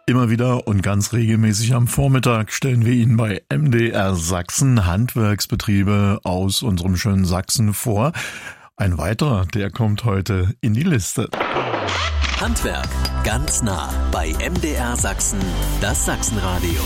Immer wieder und ganz regelmäßig am Vormittag stellen wir Ihnen bei MDR Sachsen Handwerksbetriebe aus unserem schönen Sachsen vor. Ein weiterer, der kommt heute in die Liste. Handwerk ganz nah bei MDR Sachsen, das Sachsenradio.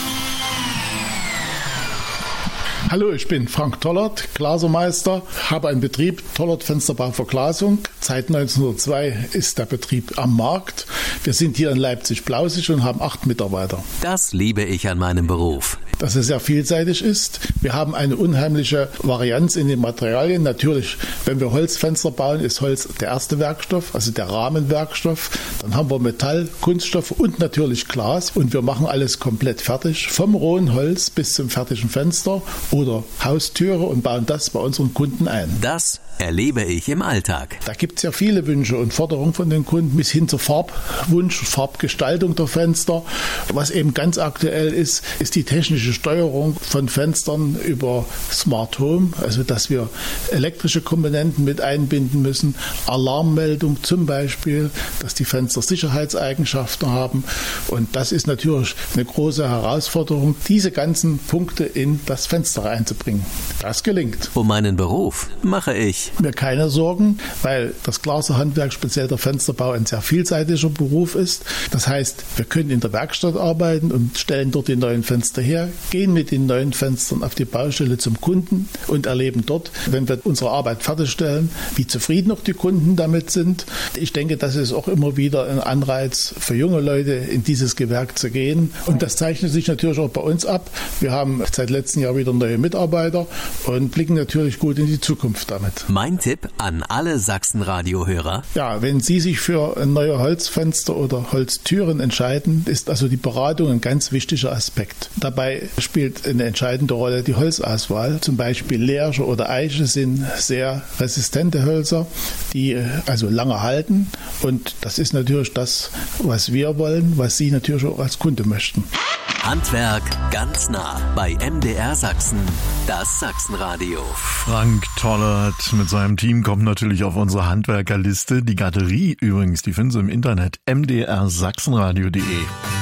Hallo, ich bin Frank Tollert, Glasermeister, habe einen Betrieb, Tollert Fensterbau Verglasung. Seit 1902 ist der Betrieb am Markt. Wir sind hier in Leipzig-Blausig und haben 8 Mitarbeiter. Das liebe ich an meinem Beruf. Dass es sehr vielseitig ist. Wir haben eine unheimliche Varianz in den Materialien. Natürlich, wenn wir Holzfenster bauen, ist Holz der erste Werkstoff, also der Rahmenwerkstoff. Dann haben wir Metall, Kunststoff und natürlich Glas. Und wir machen alles komplett fertig, vom rohen Holz bis zum fertigen Fenster oder Haustüre und bauen das bei unseren Kunden ein. Das erlebe ich im Alltag. Da gibt es ja viele Wünsche und Forderungen von den Kunden bis hin zur Farbwunsch, Farbgestaltung der Fenster. Was eben ganz aktuell ist die technische Steuerung von Fenstern über Smart Home, also dass wir elektrische Komponenten mit einbinden müssen, Alarmmeldung zum Beispiel, dass die Fenster Sicherheitseigenschaften haben. Und das ist natürlich eine große Herausforderung, diese ganzen Punkte in das Fenster einzubringen. Das gelingt. Um meinen Beruf mache ich mir keine Sorgen, weil das Glaserhandwerk, speziell der Fensterbau, ein sehr vielseitiger Beruf ist. Das heißt, wir können in der Werkstatt arbeiten und stellen dort die neuen Fenster her, gehen mit den neuen Fenstern auf die Baustelle zum Kunden und erleben dort, wenn wir unsere Arbeit fertigstellen, wie zufrieden auch die Kunden damit sind. Ich denke, das ist auch immer wieder ein Anreiz für junge Leute, in dieses Gewerk zu gehen. Und das zeichnet sich natürlich auch bei uns ab. Wir haben seit letztem Jahr wieder neue Mitarbeiter und blicken natürlich gut in die Zukunft damit. Mein Tipp an alle Sachsen-Radio-Hörer: Ja, wenn Sie sich für neue Holzfenster oder Holztüren entscheiden, ist also die Beratung ein ganz wichtiger Aspekt. Dabei spielt eine entscheidende Rolle die Holzauswahl. Zum Beispiel Lärche oder Eiche sind sehr resistente Hölzer, die also lange halten. Und das ist natürlich das, was wir wollen, was Sie natürlich auch als Kunde möchten. Handwerk ganz nah bei MDR Sachsen, das Sachsenradio. Frank Tollert mit seinem Team kommt natürlich auf unsere Handwerkerliste. Die Galerie übrigens, die finden Sie im Internet mdrsachsenradio.de.